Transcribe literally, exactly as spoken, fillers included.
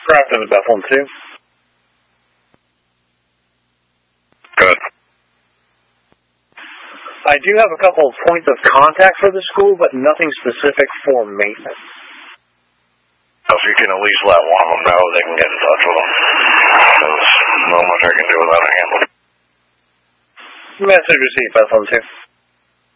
Grafton to Bethlehem two. Good. I do have a couple of points of contact for the school, but nothing specific for maintenance. If you can at least let one of them know, they can get in touch with them. There's not much I can do without a handle. Message received, Bethlehem two.